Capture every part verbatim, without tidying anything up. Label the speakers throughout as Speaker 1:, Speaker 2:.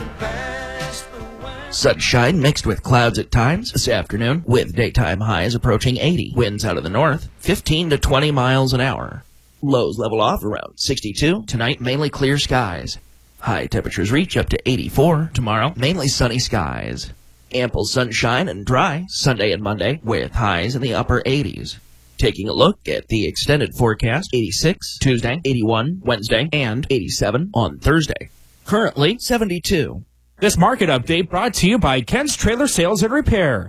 Speaker 1: Sunshine mixed with clouds at times this afternoon, with daytime highs approaching eighty. Winds out of the north, fifteen to twenty miles an hour. Lows level off around sixty-two. Tonight, mainly clear skies. High temperatures reach up to eighty-four. Tomorrow, mainly sunny skies. Ample sunshine and dry Sunday and Monday, with highs in the upper eighties. Taking a look at the extended forecast, eighty-six Tuesday, eighty-one Wednesday, and eighty-seven on Thursday. Currently, seventy-two.
Speaker 2: This market update brought to you by Ken's Trailer Sales and Repair.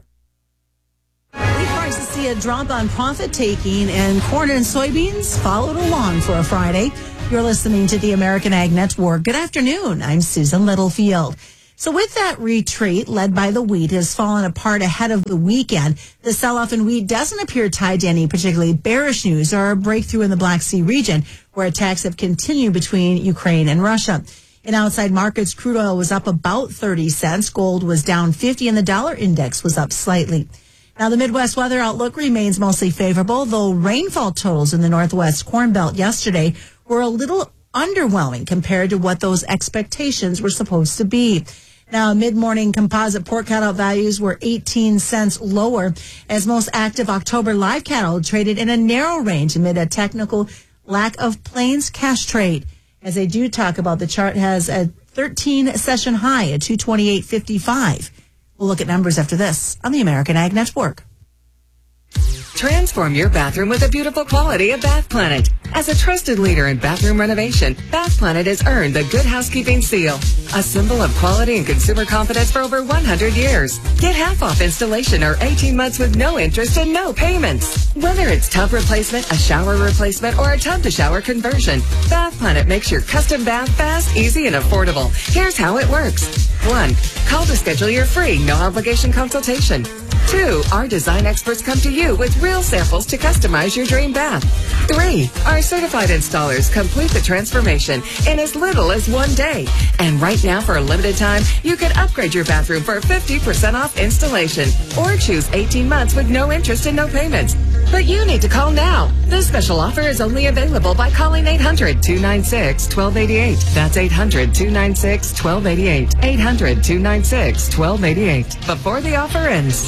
Speaker 3: We started to see a drop on profit-taking, and corn and soybeans followed along for a Friday. You're listening to the American Ag Network. Good afternoon. I'm Susan Littlefield. So with that retreat led by the wheat has fallen apart ahead of the weekend, the sell-off in wheat doesn't appear tied to any particularly bearish news or a breakthrough in the Black Sea region, where attacks have continued between Ukraine and Russia. In outside markets, crude oil was up about thirty cents. Gold was down fifty, and the dollar index was up slightly. Now, the Midwest weather outlook remains mostly favorable, though rainfall totals in the Northwest Corn Belt yesterday were a little underwhelming compared to what those expectations were supposed to be. Now, mid-morning composite pork cattle values were eighteen cents lower, as most active October live cattle traded in a narrow range amid a technical lack of plains cash trade. As they do talk about, the chart has a thirteen session high at two twenty-eight fifty-five. We'll look at numbers after this on the American Ag Network.
Speaker 4: Transform your bathroom with the beautiful quality of Bath Planet. As a trusted leader in bathroom renovation, Bath Planet has earned the Good Housekeeping Seal, a symbol of quality and consumer confidence for over one hundred years. Get half off installation or eighteen months with no interest and no payments. Whether it's tub replacement, a shower replacement, or a tub-to-shower conversion, Bath Planet makes your custom bath fast, easy, and affordable. Here's how it works. One, call to schedule your free, no-obligation consultation. Two, our design experts come to you with real samples to customize your dream bath. Three, our certified installers complete the transformation in as little as one day. And right now, for a limited time, you can upgrade your bathroom for fifty percent off installation or choose eighteen months with no interest and no payments. But you need to call now. This special offer is only available by calling eight hundred, two nine six, one two eight eight. That's eight hundred, two nine six, one two eight eight. eight hundred, two nine six, one two eight eight. Before the offer ends.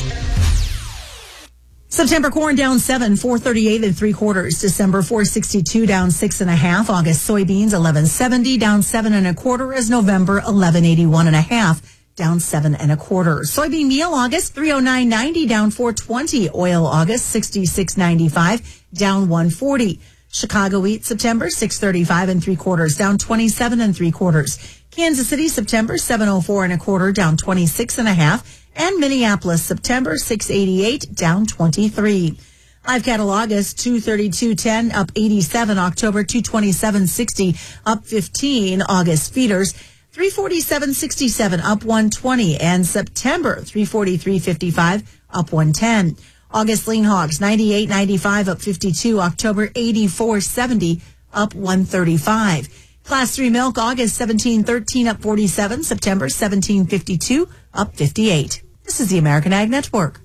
Speaker 3: September corn down seven, four thirty-eight and three quarters. December four sixty-two down six and a half. August soybeans eleven seventy down seven and a quarter, as November eleven eighty-one and a half down seven and a quarter. Soybean meal August three oh nine ninety down four twenty. Oil August sixty-six ninety-five down one forty. Chicago wheat September six thirty-five and three quarters down twenty-seven and three quarters. Kansas City September seven oh four and a quarter down twenty-six and a half. And Minneapolis, September six eighty-eight, down twenty-three. Live cattle August two thirty-two ten, up eighty-seven. October two twenty-seven sixty, up fifteen. August feeders three forty-seven sixty-seven, up one twenty. And September three forty-three fifty-five, up one ten. August lean hogs ninety-eight ninety-five, up fifty-two. October eighty-four seventy, up one thirty-five. Class three milk August seventeen thirteen, up forty-seven. September seventeen fifty-two, up fifty-eight. This is the American Ag Network.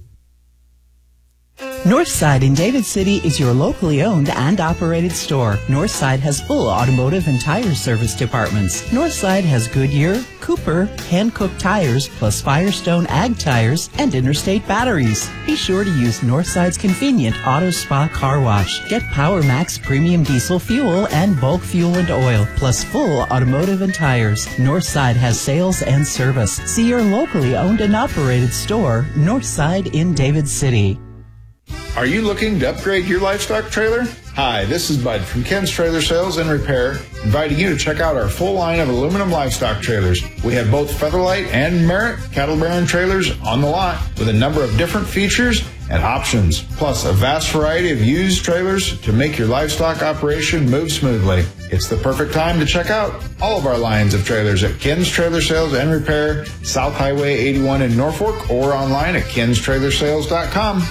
Speaker 5: Northside in David City is your locally owned and operated store. Northside has full automotive and tire service departments. Northside has Goodyear, Cooper, hand-cooked tires, plus Firestone Ag tires and Interstate batteries. Be sure to use Northside's convenient Auto Spa car wash. Get Power Max premium diesel fuel and bulk fuel and oil, plus full automotive and tires. Northside has sales and service. See your locally owned and operated store, Northside in David City.
Speaker 6: Are you looking to upgrade your livestock trailer? Hi, this is Bud from Ken's Trailer Sales and Repair, inviting you to check out our full line of aluminum livestock trailers. We have both Featherlight and Merit cattle bearing trailers on the lot with a number of different features and options, plus a vast variety of used trailers to make your livestock operation move smoothly. It's the perfect time to check out all of our lines of trailers at Ken's Trailer Sales and Repair, South Highway eighty-one in Norfolk, or online at kens trailer sales dot com.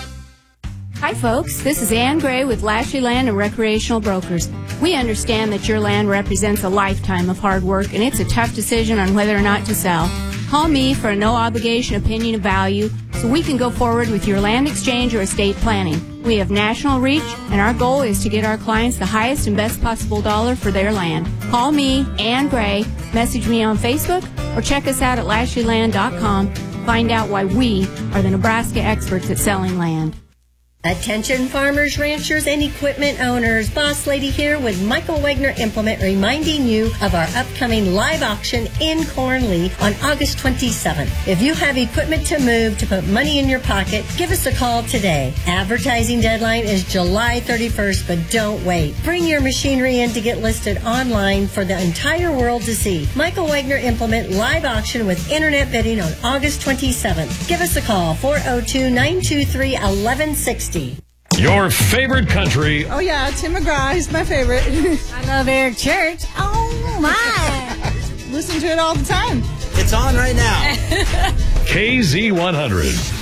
Speaker 7: Hi folks, this is Ann Gray with Lashley Land and Recreational Brokers. We understand that your land represents a lifetime of hard work and it's a tough decision on whether or not to sell. Call me for a no-obligation opinion of value so we can go forward with your land exchange or estate planning. We have national reach and our goal is to get our clients the highest and best possible dollar for their land. Call me, Ann Gray, message me on Facebook or check us out at lashley land dot com. Find out why we are the Nebraska experts at selling land.
Speaker 8: Attention farmers, ranchers, and equipment owners. Boss Lady here with Michael Wagner Implement reminding you of our upcoming live auction in Cornley on August twenty-seventh. If you have equipment to move to put money in your pocket, give us a call today. Advertising deadline is July thirty-first, but don't wait. Bring your machinery in to get listed online for the entire world to see. Michael Wagner Implement live auction with internet bidding on August twenty-seventh. Give us a call, four oh two, nine two three, one one six zero.
Speaker 9: Your favorite country.
Speaker 10: Oh, yeah, Tim McGraw is my favorite.
Speaker 8: I love Eric Church. Oh, my.
Speaker 10: Listen to it all the time.
Speaker 11: It's on right now.
Speaker 9: K Z one hundred.